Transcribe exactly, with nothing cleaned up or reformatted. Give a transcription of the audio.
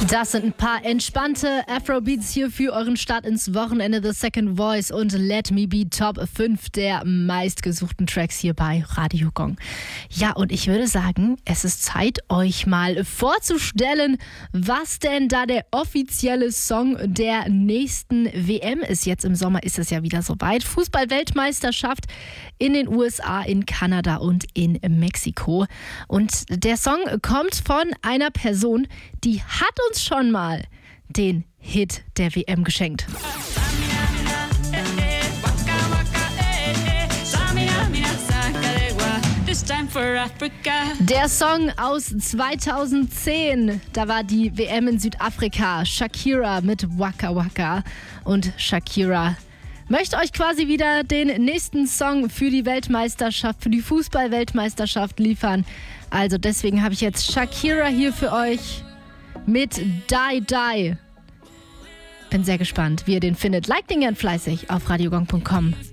Das sind ein paar entspannte Afrobeats hier für euren Start ins Wochenende. The Second Voice und Let Me Be Top fünf der meistgesuchten Tracks hier bei Radio Gong. Ja, und ich würde sagen, es ist Zeit, euch mal vorzustellen, was denn da der offizielle Song der nächsten W M ist. Jetzt im Sommer ist es ja wieder soweit. Fußball-Weltmeisterschaft in den U S A, in Kanada und in Mexiko. Und der Song kommt von einer Person, die hat uns schon mal den Hit der W M geschenkt. Der Song aus zweitausendzehn, da war die W M in Südafrika. Shakira mit Waka Waka. Und Shakira möchte euch quasi wieder den nächsten Song für die Weltmeisterschaft, für die Fußball-Weltmeisterschaft liefern. Also deswegen habe ich jetzt Shakira hier für euch mit Die Die. Bin sehr gespannt, wie ihr den findet. Liked den gern fleißig auf radiogong punkt com.